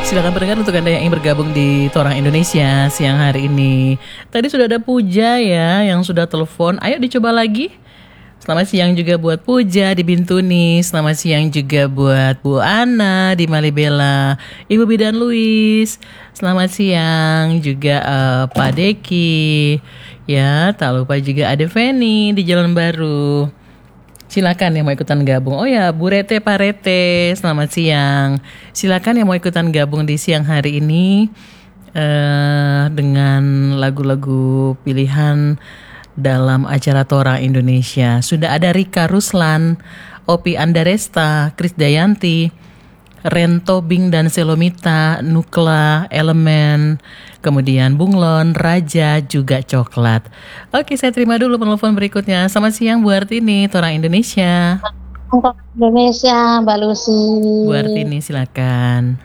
Silakan pendengar untuk Anda yang ingin bergabung di Torang Indonesia siang hari ini. Tadi sudah ada Puja ya yang sudah telepon. Ayo dicoba lagi. Selamat siang juga buat Puja di Bintuni. Selamat siang juga buat Bu Ana di Malibela. Ibu Bidan Luis. Selamat siang juga Pak Deki. Ya, tak lupa juga ada Feni di Jalan Baru. Silakan yang mau ikutan gabung. Oh ya, Bu Rete, Pak Rete, selamat siang. Silakan yang mau ikutan gabung di siang hari ini dengan lagu-lagu pilihan dalam acara Tora Indonesia. Sudah ada Rika Ruslan, Opi Andaresta, Kris Dayanti, Rento Bing dan Selomita, Nukla, Elemen, kemudian Bunglon, Raja, juga Coklat. Oke, saya terima dulu penelpon berikutnya. Selamat siang Bu Artini, Torang Indonesia. Indonesia, Mbak Lucy. Bu Artini, silakan.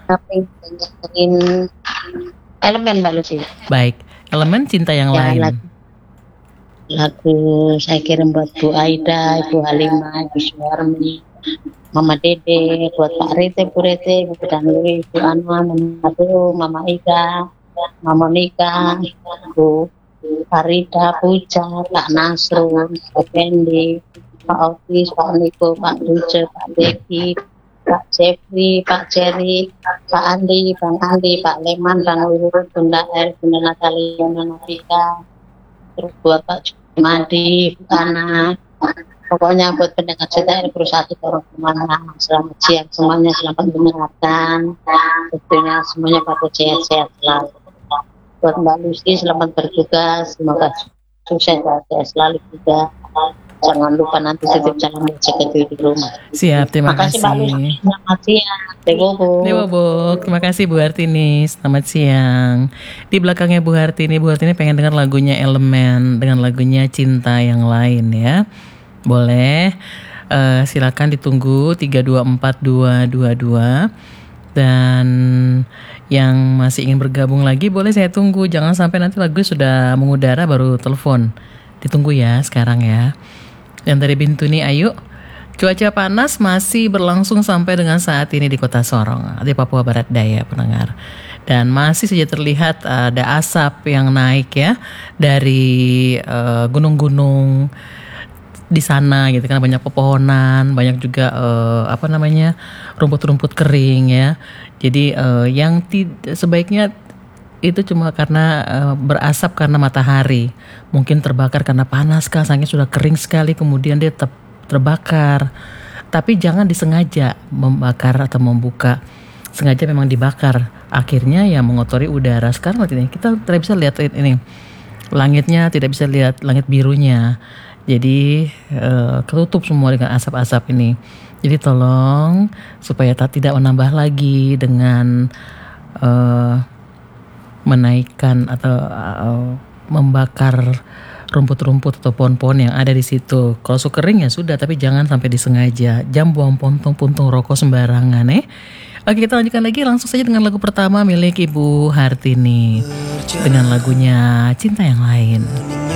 Elemen, Mbak Lucy. Baik, Elemen Cinta yang Lain. Lagu saya kirim buat Bu Aida, Ibu Halimah, Ibu Suwarmi, Mama Dede, buat Pak Rete, Bu Rete, Bu Danwi, Bu Anwa, Mama Ika, Mama Nika, Bu Farida, Puja, Pak Nasrun, Pak Fendi, Pak Otis, Pak Niko, Pak Duce, Pak Deki, Pak Jeffrey, Pak Jerry, Pak Andi, Bang Andi, Pak Leman, Bang Luhur, Bunda R, Bunda Natalia, Bunda Nafika, terus buat Pak Madi, Bu Ana. Pokoknya buat pendengar CTR Bersatu Torang Kemana. Selamat siang semuanya, selamat mendengarkan. Tentunya semuanya pada sehat-sehat selalu. Buat Mbak Lucy selamat bertugas, semoga sukses dan selalu juga. Jangan lupa nanti titip salam cek di rumah. Siap, terima kasih. Mbak Lucy, selamat siang. Dewobok, terima kasih Bu Hartini. Selamat siang. Di belakangnya Bu Hartini pengen dengar lagunya Elemen dengan lagunya Cinta yang Lain ya. Boleh, silakan ditunggu 3242222. Dan yang masih ingin bergabung lagi boleh saya tunggu. Jangan sampai nanti lagu sudah mengudara baru telepon. Ditunggu ya sekarang ya. Yang dari Bintuni, ayo. Cuaca panas masih berlangsung sampai dengan saat ini di Kota Sorong, di Papua Barat Daya pendengar. Dan masih saja terlihat ada asap yang naik ya dari gunung-gunung di sana gitu kan, banyak pepohonan, banyak juga rumput-rumput kering ya. Jadi yang sebaiknya itu cuma karena berasap karena matahari, mungkin terbakar karena panas kah, saking sudah kering sekali kemudian dia terbakar. Tapi jangan disengaja membakar atau membuka, sengaja memang dibakar, akhirnya ya mengotori udara. Sekarang ini kita tidak bisa lihat ini langitnya, tidak bisa lihat langit birunya. Jadi ketutup semua dengan asap-asap ini. Jadi tolong supaya tidak menambah lagi dengan menaikkan atau membakar rumput-rumput atau pohon-pohon yang ada di situ. Kalau kering ya sudah, tapi jangan sampai disengaja. Jangan buang puntung rokok sembarangan Oke, kita lanjutkan lagi langsung saja dengan lagu pertama milik Ibu Hartini dengan lagunya Cinta yang Lain.